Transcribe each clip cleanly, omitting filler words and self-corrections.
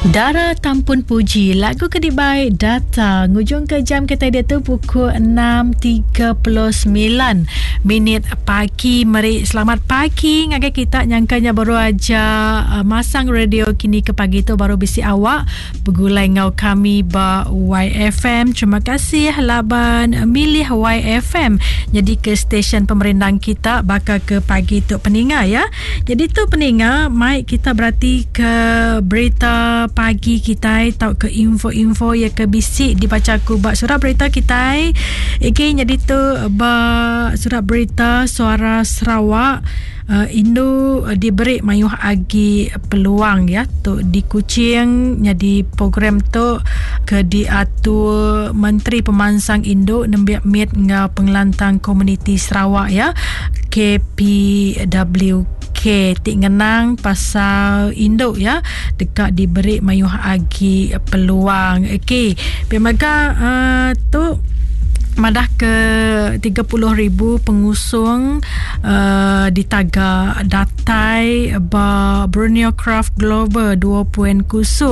Dara Tampun Puji, lagu Kedibai datang. Hujung ke jam kita dia tu pukul 6.39 pagi. Mari selamat pagi. Ngagai kita nyangkanya baru aja masang radio kini ke pagi tu baru bisi awak begulai ngau kami ba YFM. Terima kasih laban milih YFM. Jadi ke stesen pemerintahan kita bakal ke pagi tu peninga ya. Jadi tu peninga, mai kita berarti ke berita pagi kita tahu ke info-info ya ke bisik dibaca ku bak surat berita kita. Jadi tu ba surat berita Suara Sarawak Indo diberi mayuh agi peluang ya tu di Kuching. Jadi program tu ke diatur Menteri Pemansang Indo nembiak mit ngau pengelantang komuniti Sarawak ya KPWK tik ngenang pasal Indo ya dekat diberi mayuh agi peluang. Okey, pemaga tu madah ke 30,000 pengusung ditaga datai ba Borneo Craft Global 2.0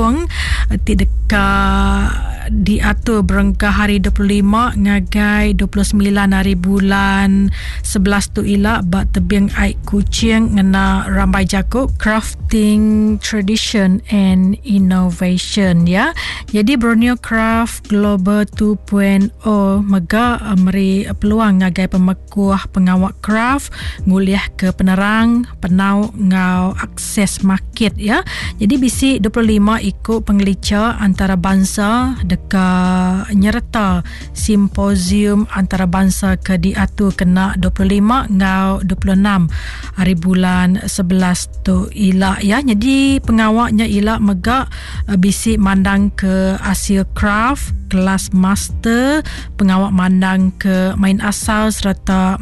dekat diatur berengkah hari 25 ngagai 29 hari bulan 11 tu ila bak tebing aik Kuching ngena rambai jakuk crafting tradition and innovation ya. Jadi Borneo Craft Global 2.0 mega meri peluang ngagai pemekuah pengawak craft nguliah ke penerang penau ngau akses market ya. Jadi bisi 25 ikut pengelicah antara bangsa dekat nyerta simposium antarabangsa ke diatur kena 25 ngau 26 hari bulan 11 tu ila ya. Jadi pengawaknya ila megak bisi mandang ke Asia Craft kelas master, pengawak mandang ke main asal serta